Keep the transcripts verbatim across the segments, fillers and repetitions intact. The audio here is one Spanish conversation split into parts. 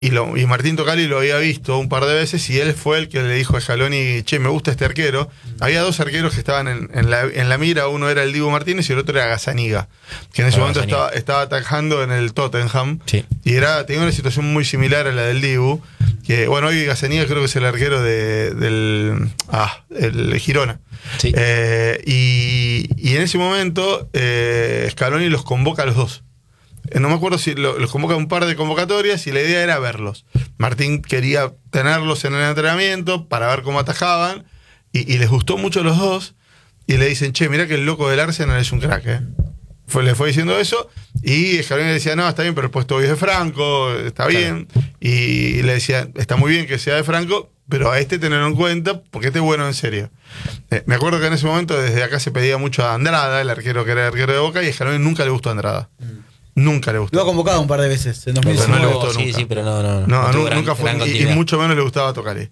Y, lo, y Martín Tocali lo había visto un par de veces y él fue el que le dijo a Scaloni, che, me gusta este arquero. Había dos arqueros que estaban en, en, la, en la mira, uno era el Dibu Martínez y el otro era Gazzaniga, que en ese Pero momento Gazzaniga. estaba, estaba atajando en el Tottenham. Sí. Y era, tenía una situación muy similar a la del Dibu. Que, bueno, hoy Gazzaniga creo que es el arquero de, del ah, el Girona. Sí. Eh, y, y en ese momento eh, Scaloni los convoca a los dos. No me acuerdo si lo, los convoca un par de convocatorias y la idea era verlos. Martín quería tenerlos en el entrenamiento para ver cómo atajaban y, y les gustó mucho los dos y le dicen, che, mirá que el loco del Arsenal es un crack, ¿eh? Fue, le fue diciendo eso y Scaloni le decía, no, está bien, pero el puesto hoy es de Franco, está bien. Claro. Y le decía, está muy bien que sea de Franco, pero a este tenerlo en cuenta porque este es bueno en serio. Eh, me acuerdo que en ese momento desde acá se pedía mucho a Andrada, el arquero que era el arquero de Boca, y a Scaloni nunca le gustó a Andrada. Mm. Nunca le gustó. Lo ha convocado un par de veces en dos mil diecinueve. no, No le gustó sí, nunca. sí, pero no, no, no, no, no gran, nunca fue, y, y mucho menos le gustaba Tocali.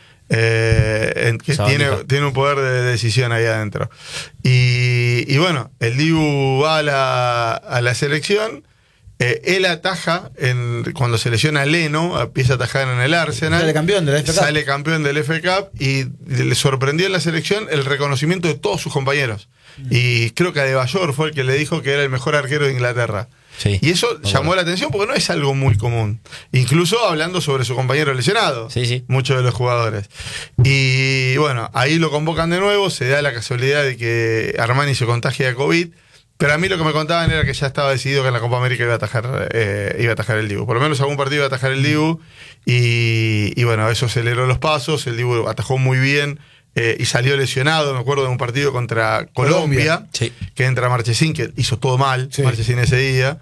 Eh, que tiene, tiene un poder de decisión ahí adentro. Y, y bueno, el Dibu va a la, a la selección. Eh, él ataja en, cuando se lesiona a Leno, empieza a atajar en el Arsenal. Sale campeón del F A Cup. Sale campeón del F A Cup y le sorprendió en la selección el reconocimiento de todos sus compañeros. Mm. Y creo que Adebayor fue el que le dijo que era el mejor arquero de Inglaterra. Sí, y eso llamó bueno. la atención porque no es algo muy común. Incluso hablando sobre su compañero lesionado. Sí, sí. Muchos de los jugadores. Y bueno, ahí lo convocan de nuevo. Se da la casualidad de que Armani se contagia de COVID. Pero a mí lo que me contaban era que ya estaba decidido que en la Copa América iba a atajar, eh, iba a atajar el Dibu. Por lo menos algún partido iba a atajar el Dibu. Y, y bueno, eso aceleró los pasos. El Dibu atajó muy bien. Eh, y salió lesionado, me acuerdo de un partido contra Colombia, Colombia. Sí. que entra Marchesín, que hizo todo mal, sí. Marchesín ese día,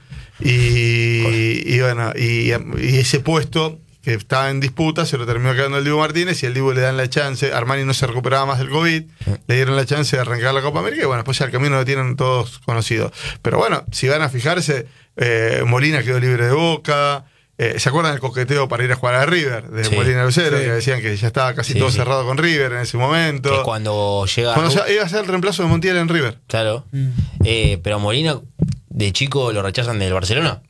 y, y bueno, y, y ese puesto que estaba en disputa se lo terminó quedando el Dibu Martínez y el Dibu le dan la chance, Armani no se recuperaba más del COVID, sí. le dieron la chance de arrancar la Copa América y bueno, después ya el camino lo tienen todos conocido. Pero bueno, si van a fijarse, eh, Molina quedó libre de Boca. Eh, ¿Se acuerdan del coqueteo para ir a jugar a River? De sí, Molina Lucero, sí. que decían que ya estaba casi sí, todo sí. cerrado con River en ese momento. Que cuando llega. Cuando Ru- iba a ser el reemplazo de Montiel en River. Claro. Mm. Eh, pero Molina, de chico, ¿lo rechazan del Barcelona?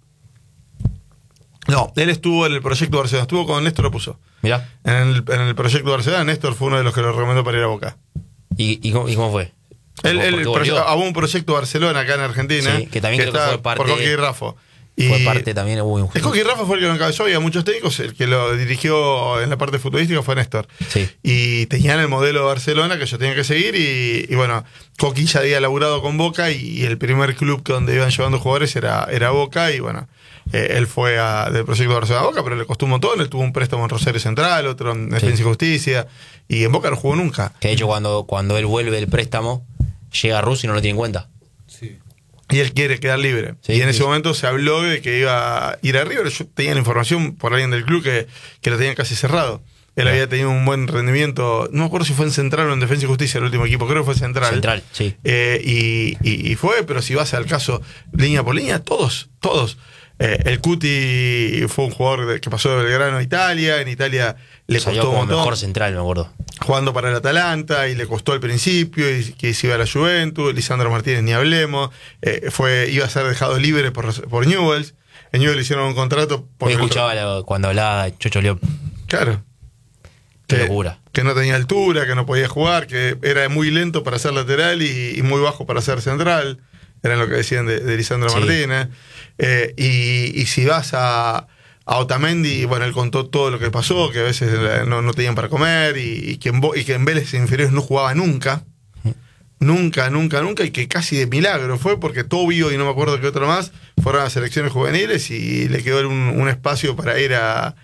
No, él estuvo en el proyecto Barcelona, estuvo con Néstor Opuso. Mirá. En el, en el proyecto Barcelona, Néstor fue uno de los que lo recomendó para ir a Boca. ¿Y, y, cómo, y cómo fue? Él, él, hubo un proyecto Barcelona acá en Argentina. Sí, que también que creo que fue parte. Por Coqui y Rafa. Y fue parte también hubo un... El Coqui Rafa fue el que lo encabezó, había muchos técnicos, el que lo dirigió en la parte futbolística fue Néstor. Sí. Y tenían el modelo de Barcelona que ellos tenían que seguir y, y bueno, Coqui ya había laburado con Boca y el primer club donde iban llevando jugadores era, era Boca y bueno, eh, él fue a, del proyecto Barcelona a Boca, pero le costó un montón, él tuvo un préstamo en Rosario Central, otro en Defensa sí. y Justicia y en Boca no jugó nunca. Que de hecho cuando, cuando él vuelve el préstamo, llega a Rusia y no lo tiene en cuenta. Sí. Y él quiere quedar libre. Sí, y en sí. ese momento se habló de que iba a ir a River. Yo tenía la información por alguien del club que, que lo tenían casi cerrado. Él no. había tenido un buen rendimiento. No me acuerdo si fue en Central o en Defensa y Justicia el último equipo. Creo que fue Central. Central, sí. Eh, y, y, y fue, pero si vas al caso línea por línea, todos, todos. Eh, el Cuti fue un jugador de, que pasó de Belgrano a Italia. En Italia le Salió costó como un montón. Mejor central, me acuerdo. Jugando para el Atalanta y le costó al principio y que se iba a la Juventus. Lisandro Martínez ni hablemos. Eh, fue iba a ser dejado libre por, por Newell's. En Newell's le hicieron un contrato. Hoy escuchaba lo, cuando hablaba Chocho León. Claro. Qué que, locura. Que no tenía altura, que no podía jugar, que era muy lento para ser lateral y, y muy bajo para ser central. Era lo que decían de, de Lisandro sí. Martínez. Eh, y, y si vas a, a Otamendi, bueno, él contó todo lo que pasó, que a veces no, no tenían para comer y, y, que en, y que en Vélez inferiores no jugaba nunca. Nunca, nunca, nunca, y que casi de milagro fue porque Tobio y no me acuerdo qué otro más fueron a las selecciones juveniles y le quedó un, un espacio para ir a,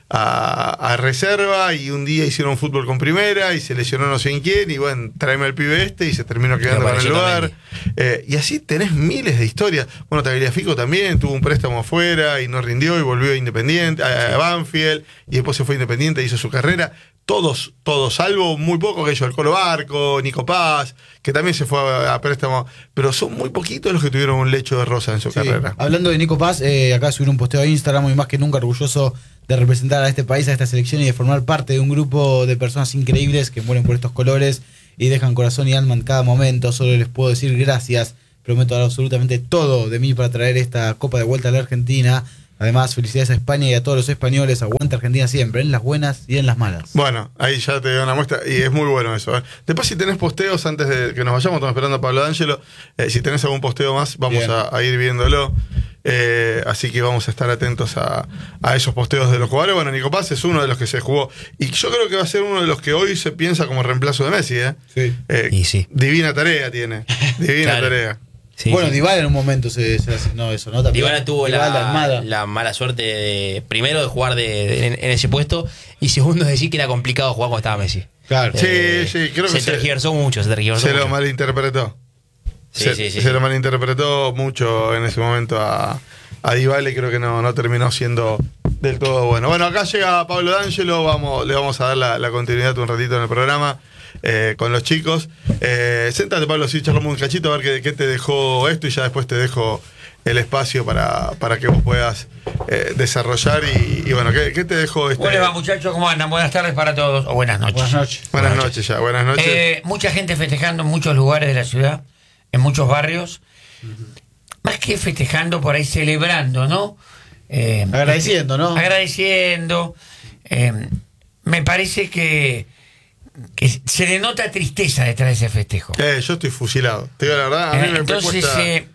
a, a reserva y un día hicieron fútbol con primera y se lesionó no sé en quién y bueno, tráeme al pibe este y se terminó quedando con el lugar. Eh, y así tenés miles de historias. Bueno, Tagliafico también tuvo un préstamo afuera y no rindió y volvió a Independiente, a, a Banfield y después se fue a Independiente, hizo su carrera. Todos, todos, salvo muy poco que yo, el Colo Barco, Nico Paz, que también se fue a, a préstamo, pero son muy poquitos los que tuvieron un lecho de rosa en su sí. carrera. Hablando de Nico Paz, eh, acá subieron un posteo a Instagram muy más que nunca orgulloso de representar a este país, a esta selección y de formar parte de un grupo de personas increíbles que mueren por estos colores y dejan corazón y alma en cada momento. Solo les puedo decir gracias, prometo dar absolutamente todo de mí para traer esta copa de vuelta a la Argentina. Además, felicidades a España y a todos los españoles. Aguanta Argentina siempre, en las buenas y en las malas. Bueno, ahí ya te doy una muestra y es muy bueno eso. ¿eh? Después, si tenés posteos antes de que nos vayamos, estamos esperando a Pablo D'Angelo. Eh, si tenés algún posteo más, vamos a, a ir viéndolo. Eh, así que vamos a estar atentos a, a esos posteos de los jugadores. Bueno, Nico Paz es uno de los que se jugó. Y yo creo que va a ser uno de los que hoy se piensa como reemplazo de Messi. ¿eh? Sí. Eh, Y sí. Divina tarea tiene. Divina Claro. tarea. Sí, bueno, sí. Dybala en un momento se, se asignó eso, ¿no? También. Dybala tuvo Dybala, la, Almada. la mala suerte de, primero, de jugar de, de- en, en ese puesto, y segundo, de decir que era complicado jugar cuando estaba Messi. Claro. Sí, Eh, sí, creo que se se- tergiversó mucho, se tergiversó Se lo mucho. malinterpretó. Sí, se, sí, sí, se sí. lo malinterpretó mucho en ese momento a, a Dybala y creo que no, no terminó siendo del todo bueno. Bueno, acá llega Pablo D'Angelo, vamos, le vamos a dar la, la continuidad un ratito en el programa eh, con los chicos. Eh, séntate, Pablo, sí, charlamos un cachito a ver qué, qué te dejó esto y ya después te dejo el espacio para, para que vos puedas eh, desarrollar y, y bueno, ¿qué, qué te dejó este? ¿Cómo les va, muchachos? ¿Cómo andan? Buenas tardes para todos, o buenas noches. Buenas noches. Buenas noches ya, buenas noches. Eh, mucha gente festejando en muchos lugares de la ciudad, en muchos barrios. Más que festejando, por ahí celebrando, ¿no? Eh, Agradeciendo, ¿no? Agradeciendo. Eh, me parece que, que se le nota tristeza detrás de ese festejo. Eh, yo estoy fusilado, te digo la verdad, a mí Eh, me Entonces, cuesta... eh,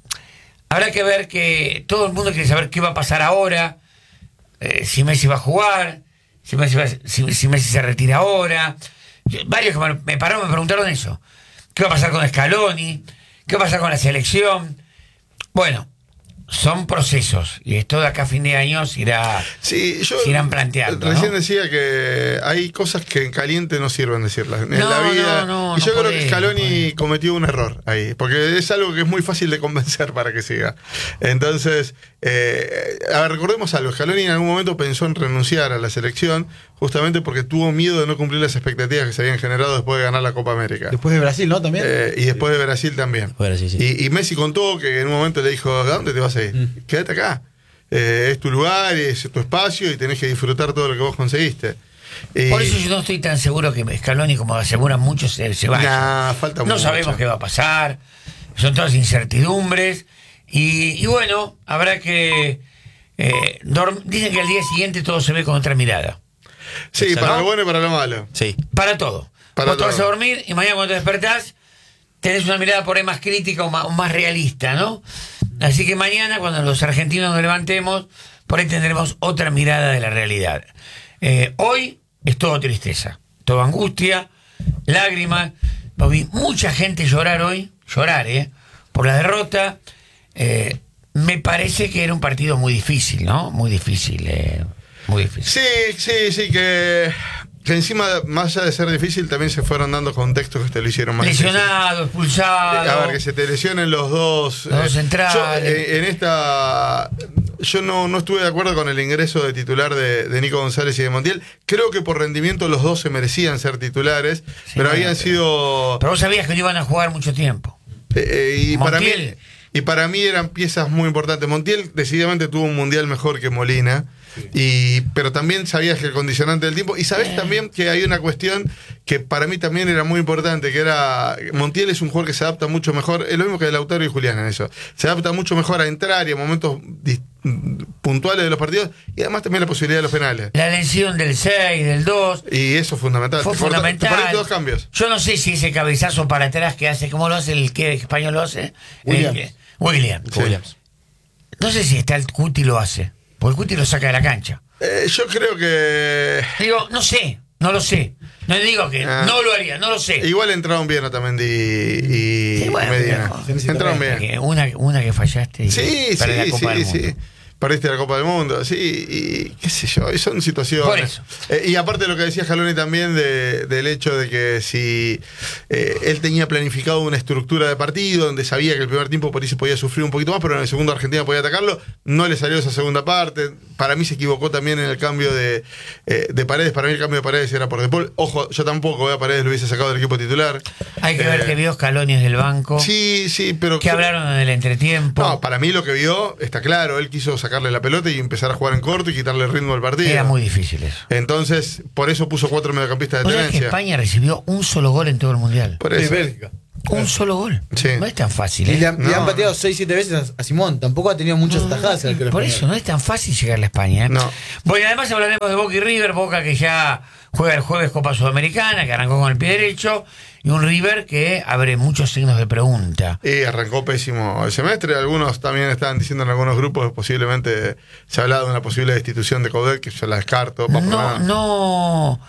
habrá que ver que todo el mundo quiere saber qué va a pasar ahora, eh, si Messi va a jugar, si Messi, va- si- si Messi se retira ahora. Varios que me, me pararon me preguntaron eso. ¿Qué va a pasar con Scaloni? ¿Qué va a pasar con la selección? Bueno, son procesos y esto de acá a fin de año se irá, Sí, yo se irán planteando, recién ¿no? decía que hay cosas que en caliente no sirven decirlas en No, la vida. no, no, y yo no creo que podés, Scaloni no podés. cometió un error ahí, porque es algo que es muy fácil de convencer para que siga. Entonces, eh, a ver, recordemos algo, Scaloni en algún momento pensó en renunciar a la selección justamente porque tuvo miedo de no cumplir las expectativas que se habían generado después de ganar la Copa América. Después de Brasil, ¿no? También. Eh, y después de Brasil también. Bueno, sí, sí. Y, y Messi contó que en un momento le dijo, ¿a dónde te vas a ir? Mm. Quédate acá. Eh, es tu lugar, es tu espacio y tenés que disfrutar todo lo que vos conseguiste. Y- Por eso yo no estoy tan seguro que Scaloni, como aseguran muchos, se, se vaya. Nah, falta no mucho. sabemos qué va a pasar, son todas incertidumbres. Y, y bueno, habrá que... eh, dorm- dicen que al día siguiente todo se ve con otra mirada. Sí, ¿no? para lo bueno y para lo malo. Sí. Para todo. Para Vos te todo. vas a dormir y mañana cuando te despertás tenés una mirada por ahí más crítica o más, o más realista, ¿no? Así que mañana, cuando los argentinos nos levantemos, por ahí tendremos otra mirada de la realidad. Eh, hoy es todo tristeza, todo angustia, lágrimas. Lo vi mucha gente llorar hoy, llorar, ¿eh? Por la derrota. Eh, me parece que era un partido muy difícil, ¿no? Muy difícil, eh, muy difícil. Sí, sí, sí, que, que encima, más allá de ser difícil, también se fueron dando contextos que te lo hicieron más difícil. Lesionado, expulsado. A ver, que se te lesionen los dos. Los dos centrales. Yo, eh, en esta. Yo no, no estuve de acuerdo con el ingreso de titular de, de Nico González y de Montiel. Creo que por rendimiento los dos se merecían ser titulares, Sí, pero bueno, habían pero- sido. Pero vos sabías que no iban a jugar mucho tiempo. eh, eh, y, para mí, Montiel. y para mí eran piezas muy importantes. Montiel decididamente tuvo un mundial mejor que Molina. Y, pero también sabías que el condicionante del tiempo. Y sabés también que hay una cuestión que para mí también era muy importante, que era Montiel es un jugador que se adapta mucho mejor, es lo mismo que Lautaro y Julián en eso. Se adapta mucho mejor a entrar y a momentos dis- puntuales de los partidos y además también la posibilidad de los penales. La lesión del seis, del dos, Y eso es fundamental. fue Te corta- fundamental. Te perdiste dos cambios. Yo no sé si ese cabezazo para atrás que hace, ¿cómo lo hace el que español lo hace? Williams. El que- Williams. Sí. Williams. No sé si está el Cuti lo hace, porque el Cuti lo saca de la cancha. Eh, yo creo que Digo, no sé, no lo sé. No digo que Ah. no lo haría, no lo sé. igual entraron bien Otamendi y, Sí, bueno, Medina. pero- Se necesita Entraron ver. bien. Que Una, una que fallaste y Sí, perdés la sí, Copa del sí, Mundo. sí. Perdiste la Copa del Mundo, sí, y qué sé yo, y son situaciones. Por eso. Eh, y aparte de lo que decía Scaloni también de, del hecho de que si eh, él tenía planificado una estructura de partido donde sabía que el primer tiempo por ahí se podía sufrir un poquito más, pero en el segundo Argentina podía atacarlo, no le salió esa segunda parte. Para mí se equivocó también en el cambio de, eh, de Paredes. Para mí el cambio de Paredes era por De Paul. Ojo, yo tampoco, eh, a Paredes lo hubiese sacado del equipo titular. Hay que Eh, ver que vio Scaloni desde el banco. Sí, sí, pero... Que hablaron en el entretiempo. No, para mí lo que vio, está claro, él quiso sacarle la pelota y empezar a jugar en corto y quitarle el ritmo al partido. Era muy difícil eso. Entonces, por eso puso cuatro mediocampistas de ¿Vos sabés que tenencia. España recibió un solo gol en todo el mundial? Por Sí, eso. Bélgica. Un solo gol. Sí. No es tan fácil. Y ¿eh? le, han- le No. han pateado seis siete veces a, a Simón. Tampoco ha tenido muchas atajadas. el arquero Por español. eso no es tan fácil llegar a España. ¿eh? No. Bueno, además hablaremos de Boca y River. Boca que ya juega el jueves Copa Sudamericana, que arrancó con el pie derecho. Y un River que abre muchos signos de pregunta. Y arrancó pésimo el semestre. Algunos también estaban diciendo en algunos grupos que posiblemente se ha hablado de una posible destitución de Coudet, que yo la descarto. va por No, nada. no.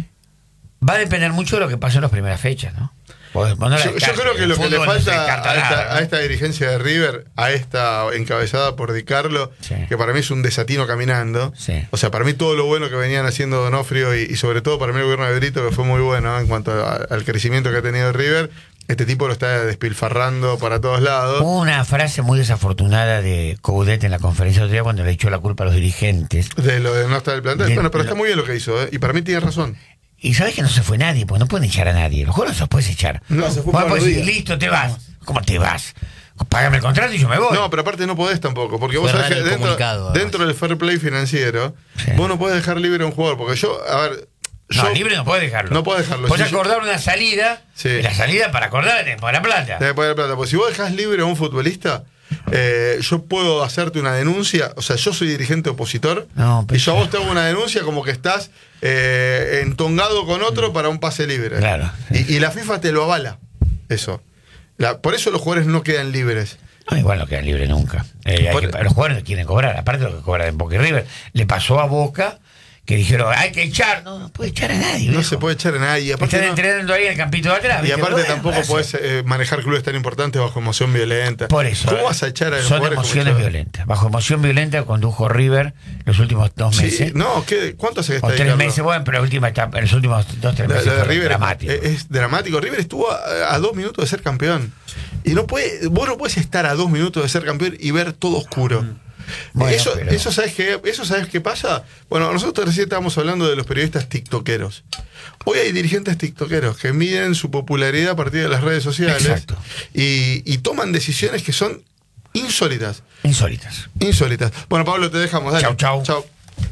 Va a depender mucho de lo que pase en las primeras fechas, ¿no? Vos- vos no la Yo, yo descartes. creo que El lo que le fútbol no se falta descarta a esta, nada, ¿no? a esta dirigencia de River, a esta encabezada por Di Carlo, Sí. que para mí es un desatino caminando. Sí. O sea, para mí todo lo bueno que venían haciendo Donofrio y, y sobre todo para mí el gobierno de Brito, que fue muy bueno, ¿no? En cuanto a- al crecimiento que ha tenido River, este tipo lo está despilfarrando para todos lados. Hubo una frase muy desafortunada de Coudet en la conferencia de otro día cuando le echó la culpa a los dirigentes. De lo de no estar el plantel. De- bueno, pero lo- está muy bien lo que hizo, ¿eh? Y para mí tiene razón. Y sabes que no se fue nadie, porque no pueden echar a nadie. Los jugadores no los puedes echar. No, se fue Vos Pablo podés decir, Díaz. listo, te vas. ¿Cómo te vas? Págame el contrato y yo me voy. No, pero aparte no podés tampoco, porque vos Fue sabés que raro el dentro, comunicado, además. dentro del fair play financiero, Sí. vos no podés dejar libre a un jugador, porque yo, a ver... No, yo- libre no puedes dejarlo. No podés dejarlo. Puedes Si yo- acordar una salida. Sí. Y la salida para acordar tenés que poner la plata. Te poner plata. Porque si vos dejás libre a un futbolista, eh, yo puedo hacerte una denuncia. O sea, yo soy dirigente opositor. No, pero y yo a ya- vos te hago una denuncia como que estás eh, entongado con otro para un pase libre. Claro. Y, y la FIFA te lo avala. Eso. La- por eso los jugadores no quedan libres. No, igual no quedan libres nunca. Eh, hay Por- que- los jugadores no quieren cobrar. Aparte de lo que cobran en Boca y River. Le pasó a Boca que dijeron, hay que echar. No, no puede echar a nadie. No viejo. se puede echar a nadie. Y aparte, Están no- entrenando ahí en el campito de atrás. y ¿viste? aparte Bueno, tampoco pasa. podés eh, manejar clubes tan importantes bajo emoción violenta. Por eso. ¿Cómo vas a echar a los Son jugadores como emociones echaron? violentas. Bajo emoción violenta condujo River los últimos dos Sí, meses. no, ¿qué, ¿cuánto hace que está o ahí, tres Carlos? meses, bueno, pero la última etapa, en los últimos dos, tres Lo, meses lo de fue River dramático. es, es dramático. River estuvo a, a dos minutos de ser campeón. Y no puede, vos no puedes estar a dos minutos de ser campeón y ver todo oscuro. Bueno, eso, pero- eso, ¿sabes qué, ¿Eso sabes qué pasa? Bueno, nosotros recién estábamos hablando de los periodistas tiktokeros. Hoy hay dirigentes tiktokeros que miden su popularidad a partir de las redes sociales. Exacto. Y, y toman decisiones que son insólitas. Insólitas. Insólitas. Bueno, Pablo, te dejamos. Dale. Chau, chau. Chau.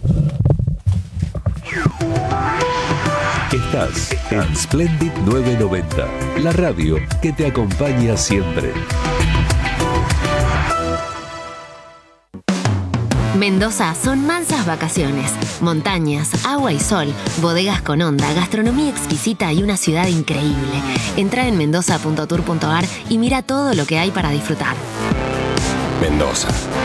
Estás en Splendid novecientos noventa, la radio que te acompaña siempre. Mendoza son mansas vacaciones, montañas, agua y sol, bodegas con onda, gastronomía exquisita y una ciudad increíble. Entra en mendoza punto tour punto ar y mira todo lo que hay para disfrutar. Mendoza,